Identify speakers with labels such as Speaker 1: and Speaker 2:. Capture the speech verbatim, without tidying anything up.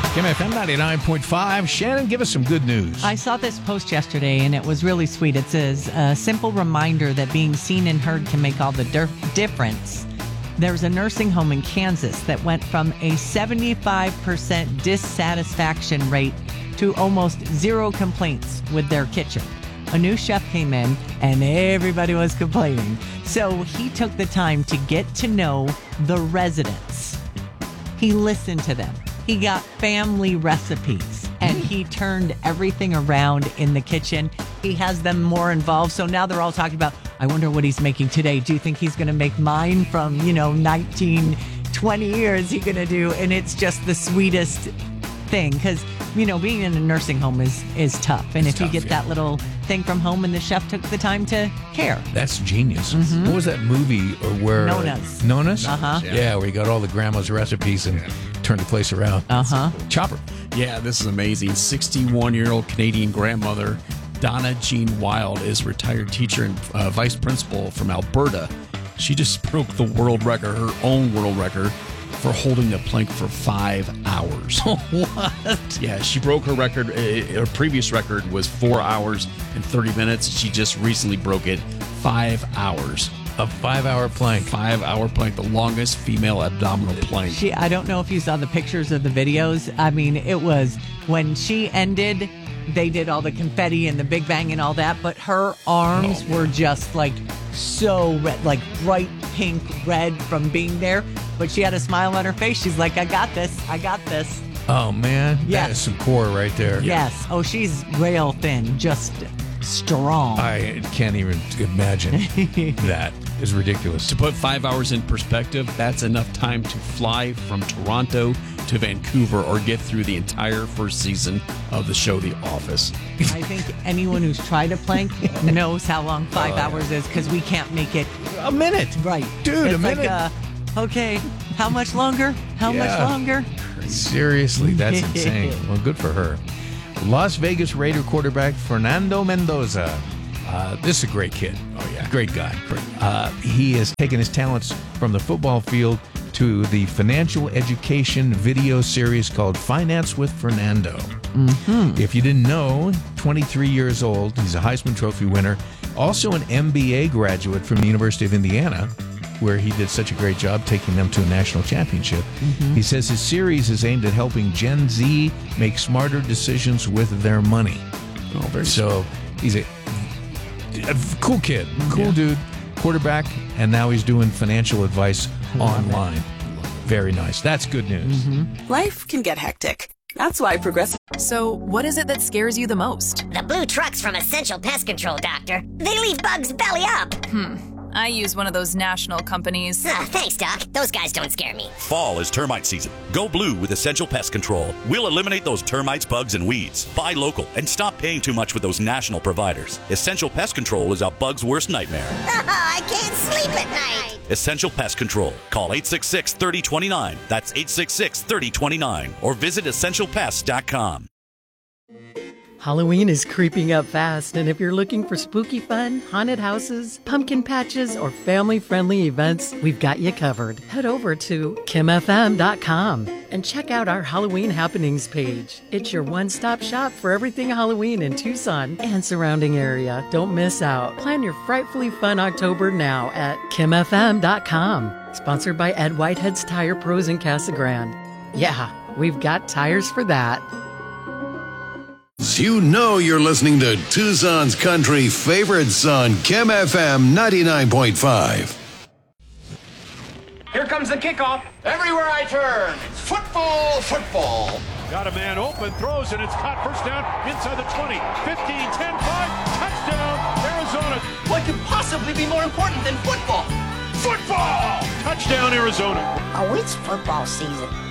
Speaker 1: Kim F M ninety-nine point five. Shannon, give us some good news.
Speaker 2: I saw this post yesterday, and it was really sweet. It says, a simple reminder that being seen and heard can make all the dir- difference. There's a nursing home in Kansas that went from a seventy-five percent dissatisfaction rate to almost zero complaints with their kitchen. A new chef came in, and everybody was complaining. So he took the time to get to know the residents. He listened to them. He got family recipes, and he turned everything around in the kitchen. He has them more involved. So now they're all talking about, I wonder what he's making today. Do you think he's going to make mine from, you know, nineteen twenty, or is he going to do? And it's just the sweetest thing, because, you know, being in a nursing home is, is tough. And
Speaker 1: It's
Speaker 2: if you
Speaker 1: tough,
Speaker 2: get
Speaker 1: yeah.
Speaker 2: that little thing from home and the chef took the time to care.
Speaker 1: That's genius. What was that movie or where?
Speaker 2: Nona's.
Speaker 1: Nona's?
Speaker 2: Uh-huh.
Speaker 1: Yeah. yeah, where you got all the grandma's recipes and turned the place around.
Speaker 2: Uh-huh.
Speaker 1: Chopper.
Speaker 3: Yeah, this is amazing. sixty-one-year-old Canadian grandmother Donna Jean Wild is a retired teacher and uh, vice principal from Alberta. She just broke the world record, her own world record, for holding the plank for five hours.
Speaker 1: What?
Speaker 3: Yeah, she broke her record. uh, Her previous record was four hours and thirty minutes. She just recently broke it five hours.
Speaker 1: A five-hour plank.
Speaker 3: Five-hour plank, the longest female abdominal plank.
Speaker 2: She, I don't know if you saw the pictures of the videos. I mean, it was when she ended, they did all the confetti and the Big Bang and all that, but her arms
Speaker 1: Oh,
Speaker 2: were just like so red, like bright pink red from being there. But she had a smile on her face. She's like, I got this. I got this.
Speaker 1: Oh, man.
Speaker 2: Yes.
Speaker 1: That is some core right there.
Speaker 2: Yes. Oh, she's rail thin, just strong.
Speaker 1: I can't even imagine. That is ridiculous.
Speaker 3: To put five hours in perspective, that's enough time to fly from Toronto to Vancouver or get through the entire first season of the show The Office.
Speaker 2: I think anyone who's tried a plank knows how long five hours is, because we can't make it
Speaker 1: A minute.
Speaker 2: right.
Speaker 1: Dude,
Speaker 2: it's
Speaker 1: a minute.
Speaker 2: Like, uh, okay, how much longer? How
Speaker 1: Yeah.
Speaker 2: much longer?
Speaker 1: Seriously, that's insane. Well, good for her. Las Vegas Raider quarterback Fernando Mendoza. Uh, this is a great kid. Oh, yeah. Great guy. Great. Uh, he has taken his talents from the football field to the financial education video series called Finance with Fernando. Mm-hmm. If you didn't know, twenty-three years old, he's a Heisman Trophy winner, also an M B A graduate from the University of Indiana, where he did such a great job taking them to a national championship. Mm-hmm. He says his series is aimed at helping Gen Z make smarter decisions with their money.
Speaker 3: Oh, very
Speaker 1: So he's a, a cool kid, cool dude, quarterback, and now he's doing financial advice online. Very nice. That's good news.
Speaker 4: Life can get hectic. That's why Progressive...
Speaker 5: So, what is it that scares you the most?
Speaker 6: The blue trucks from Essential Pest Control, Doctor. They leave bugs belly up.
Speaker 5: I use one of those national companies.
Speaker 6: Ah, thanks, Doc. Those guys don't scare me.
Speaker 7: Fall is termite season. Go blue with Essential Pest Control. We'll eliminate those termites, bugs, and weeds. Buy local and stop paying too much with those national providers. Essential Pest Control is a bug's worst nightmare.
Speaker 6: I can't sleep at night.
Speaker 7: Essential Pest Control. Call eight six six, three oh two nine. That's eight six six, three oh two nine. Or visit essential pest dot com.
Speaker 8: Halloween is creeping up fast, and if you're looking for spooky fun, haunted houses, pumpkin patches, or family-friendly events, we've got you covered. Head over to kim f m dot com and check out our Halloween happenings page. It's your one-stop shop for everything Halloween in Tucson and surrounding area. Don't miss out. Plan your frightfully fun October now at kim f m dot com. Sponsored by Ed Whitehead's Tire Pros in Casa Grande. Yeah, we've got tires for that.
Speaker 9: You know you're listening to Tucson's country favorites on Kim F M ninety-nine point five.
Speaker 10: Here comes the kickoff. Everywhere I turn, it's football, football.
Speaker 11: Got a man open, throws, and it's caught. First down inside the twenty, fifteen, ten, five, touchdown, Arizona.
Speaker 10: What could possibly be more important than football?
Speaker 11: Football! Touchdown, Arizona.
Speaker 6: Oh, it's football season.